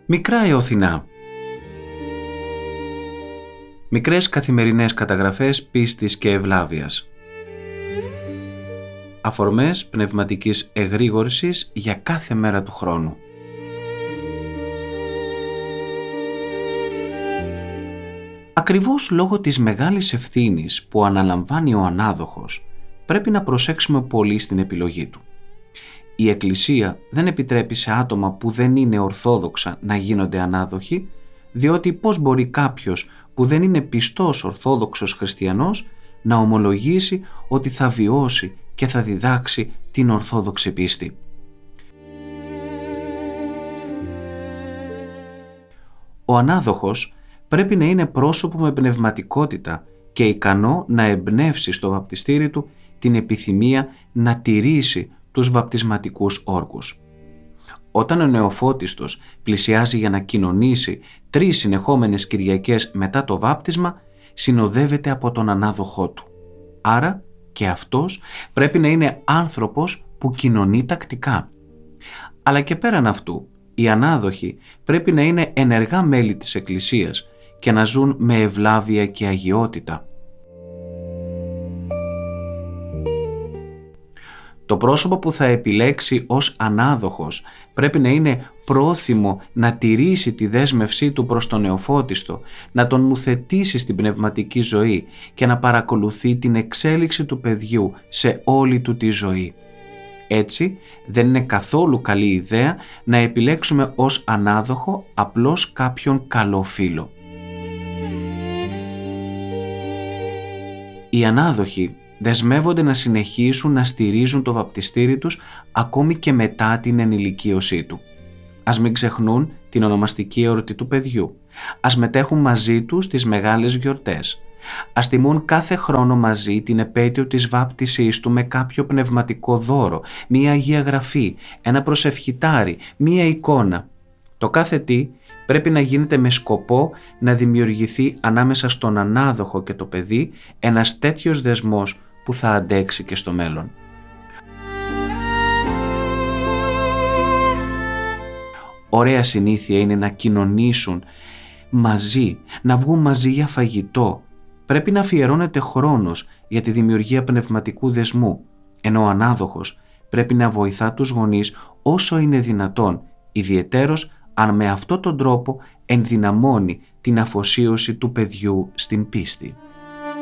Μικρά Εωθινά. Μικρές καθημερινές καταγραφές πίστης και ευλάβειας. Αφορμές πνευματικής εγρήγορσης για κάθε μέρα του χρόνου. Ακριβώς λόγω της μεγάλης ευθύνης που αναλαμβάνει ο ανάδοχος, πρέπει να προσέξουμε πολύ στην επιλογή του. Η Εκκλησία δεν επιτρέπει σε άτομα που δεν είναι ορθόδοξα να γίνονται ανάδοχοι, διότι πώς μπορεί κάποιος που δεν είναι πιστός ορθόδοξος χριστιανός να ομολογήσει ότι θα βιώσει και θα διδάξει την ορθόδοξη πίστη. Ο ανάδοχος πρέπει να είναι πρόσωπο με πνευματικότητα και ικανό να εμπνεύσει στο βαπτιστήρι του την επιθυμία να τηρήσει τους βαπτισματικούς όρκους. Όταν ο νεοφώτιστος πλησιάζει για να κοινωνήσει 3 συνεχόμενες Κυριακές μετά το βάπτισμα, συνοδεύεται από τον ανάδοχό του. Άρα και αυτός πρέπει να είναι άνθρωπος που κοινωνεί τακτικά. Αλλά και πέραν αυτού, οι ανάδοχοι πρέπει να είναι ενεργά μέλη της Εκκλησίας και να ζουν με ευλάβεια και αγιότητα. Το πρόσωπο που θα επιλέξει ως ανάδοχος πρέπει να είναι πρόθυμο να τηρήσει τη δέσμευσή του προς τον νεοφώτιστο, να τον νουθετήσει στην πνευματική ζωή και να παρακολουθεί την εξέλιξη του παιδιού σε όλη του τη ζωή. Έτσι, δεν είναι καθόλου καλή ιδέα να επιλέξουμε ως ανάδοχο απλώς κάποιον καλό φίλο. Οι ανάδοχοι δεσμεύονται να συνεχίσουν να στηρίζουν το βαπτιστήρι τους ακόμη και μετά την ενηλικίωσή του. Ας μην ξεχνούν την ονομαστική εορτή του παιδιού. Ας μετέχουν μαζί τους στις μεγάλες γιορτές. Ας τιμούν κάθε χρόνο μαζί την επέτειο της βάπτισής του με κάποιο πνευματικό δώρο, μία Αγία Γραφή, ένα προσευχητάρι, μία εικόνα. Το κάθε τι πρέπει να γίνεται με σκοπό να δημιουργηθεί ανάμεσα στον ανάδοχο και το παιδί ένας τέτοιος δεσμός που θα αντέξει και στο μέλλον. Ωραία συνήθεια είναι να κοινωνήσουν μαζί, να βγουν μαζί για φαγητό. Πρέπει να αφιερώνεται χρόνος για τη δημιουργία πνευματικού δεσμού, ενώ ο ανάδοχος πρέπει να βοηθά τους γονείς όσο είναι δυνατόν, ιδιαιτέρως αν με αυτόν τον τρόπο ενδυναμώνει την αφοσίωση του παιδιού στην πίστη.